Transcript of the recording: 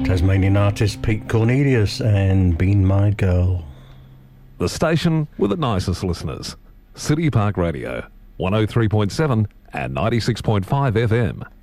Tasmanian artist Pete Cornelius and Been My Girl. The station with the nicest listeners. City Park Radio, 103.7 and 96.5 FM.